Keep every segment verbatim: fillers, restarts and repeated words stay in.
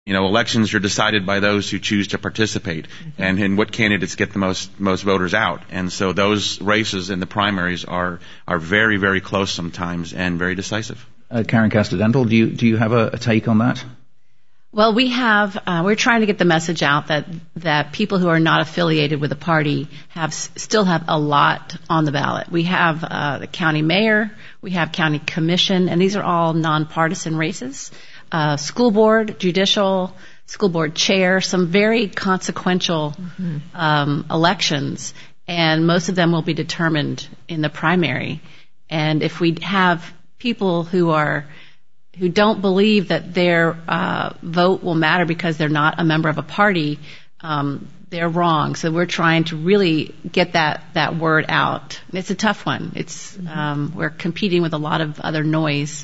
You know, elections are decided by those who choose to participate, mm-hmm. and, and what candidates get the most most voters out. And so those races in the primaries are are very, very close sometimes and very decisive. Uh, Karen Castadental, do you do you have a, a take on that? Well, we have, uh, we're trying to get the message out that, that people who are not affiliated with a party have, still have a lot on the ballot. We have, uh, the county mayor, we have county commission, and these are all nonpartisan races. Uh, school board, judicial, school board chair, some very consequential, mm-hmm. um, elections, and most of them will be determined in the primary. And if we have people who are, who don't believe that their uh, vote will matter because they're not a member of a party, um, they're wrong. So we're trying to really get that, that word out. And it's a tough one. It's mm-hmm. um, we're competing with a lot of other noise.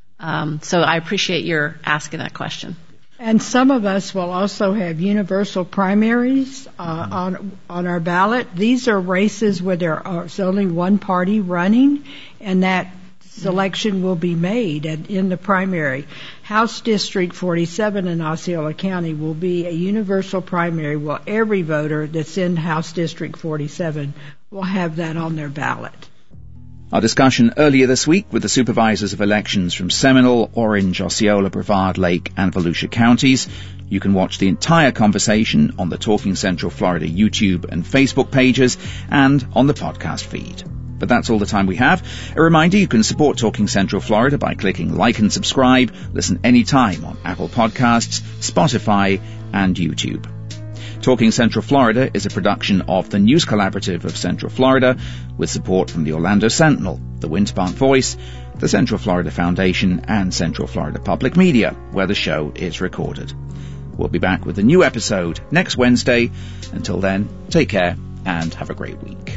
Um, so I appreciate your asking that question. And some of us will also have universal primaries uh, mm-hmm. on on our ballot. These are races where there is only one party running, and that selection will be made at, in the primary. House District forty-seven in Osceola County will be a universal primary where every voter that's in House District forty-seven will have that on their ballot. Our discussion earlier this week with the supervisors of elections from Seminole, Orange, Osceola, Brevard, Lake and Volusia counties. You can watch the entire conversation on the Talking Central Florida YouTube and Facebook pages and on the podcast feed. But that's all the time we have. A reminder, you can support Talking Central Florida by clicking like and subscribe. Listen anytime on Apple Podcasts, Spotify, and YouTube. Talking Central Florida is a production of the News Collaborative of Central Florida with support from the Orlando Sentinel, the Winterpark Voice, the Central Florida Foundation, and Central Florida Public Media, where the show is recorded. We'll be back with a new episode next Wednesday. Until then, take care and have a great week.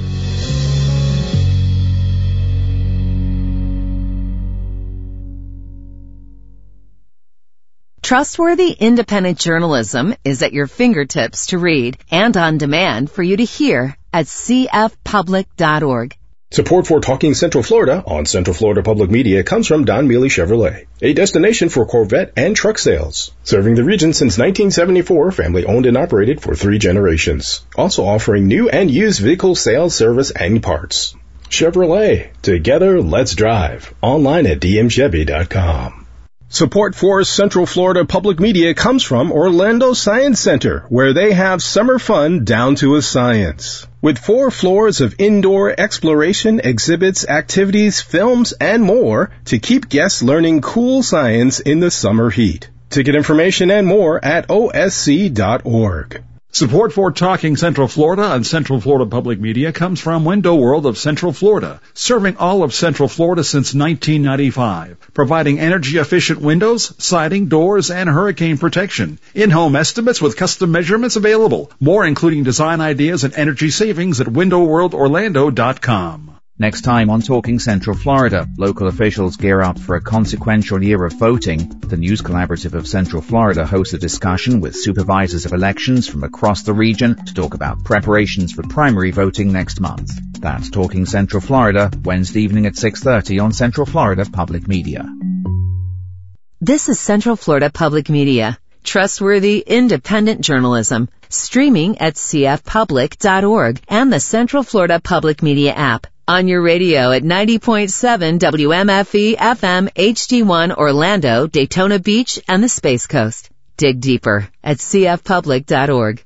Trustworthy independent journalism is at your fingertips to read and on demand for you to hear at c f public dot org. Support for Talking Central Florida on Central Florida Public Media comes from Don Mealy Chevrolet, a destination for Corvette and truck sales. Serving the region since nineteen seventy-four, family owned and operated for three generations. Also offering new and used vehicle sales, service, and parts. Chevrolet. Together, let's drive. Online at d m chevy dot com. Support for Central Florida Public Media comes from Orlando Science Center, where they have summer fun down to a science. With four floors of indoor exploration, exhibits, activities, films, and more to keep guests learning cool science in the summer heat. Ticket information and more at o s c dot org. Support for Talking Central Florida and Central Florida Public Media comes from Window World of Central Florida, serving all of Central Florida since nineteen ninety-five, providing energy-efficient windows, siding, doors, and hurricane protection. In-home estimates with custom measurements available. More including design ideas and energy savings at window world orlando dot com. Next time on Talking Central Florida, local officials gear up for a consequential year of voting. The News Collaborative of Central Florida hosts a discussion with supervisors of elections from across the region to talk about preparations for primary voting next month. That's Talking Central Florida, Wednesday evening at six thirty on Central Florida Public Media. This is Central Florida Public Media. Trustworthy, independent journalism. Streaming at c f public dot org and the Central Florida Public Media app. On your radio at ninety point seven W M F E F M H D one Orlando, Daytona Beach, and the Space Coast. Dig deeper at c f public dot org.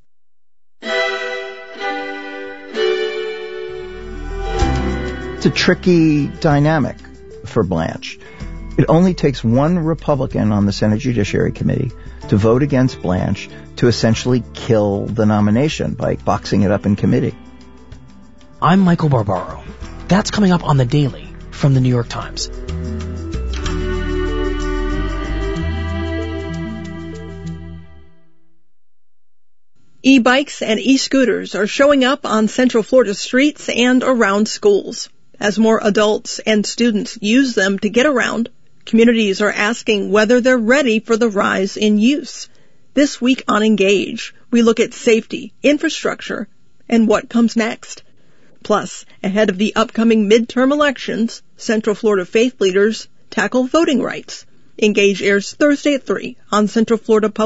It's a tricky dynamic for Blanche. It only takes one Republican on the Senate Judiciary Committee to vote against Blanche to essentially kill the nomination by boxing it up in committee. I'm Michael Barbaro. That's coming up on The Daily from the New York Times. E-bikes and e-scooters are showing up on Central Florida streets and around schools. As more adults and students use them to get around, communities are asking whether they're ready for the rise in use. This week on Engage, we look at safety, infrastructure, and what comes next. Plus, ahead of the upcoming midterm elections, Central Florida faith leaders tackle voting rights. Engage airs Thursday at three on Central Florida Public